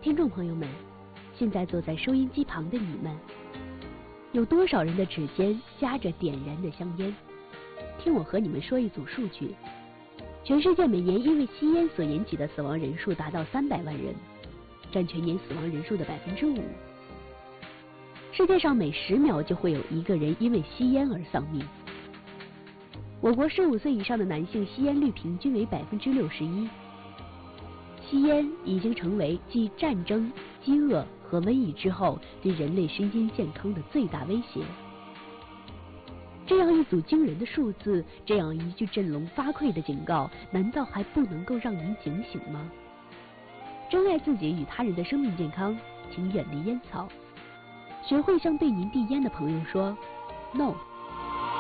听众朋友们，现在坐在收音机旁的你们，有多少人的指尖夹着点燃的香烟？听我和你们说一组数据：全世界每年因为吸烟所引起的死亡人数达到300万人，占全年死亡人数的5%。世界上每10秒就会有1个人因为吸烟而丧命。我国15岁以上的男性吸烟率平均为61%。吸烟已经成为继战争、饥饿和瘟疫之后对人类身心健康的最大威胁。这样一组惊人的数字，这样一句振聋发聩的警告，难道还不能够让您警醒吗？珍爱自己与他人的生命健康，请远离烟草。学会向对您递烟的朋友说 No。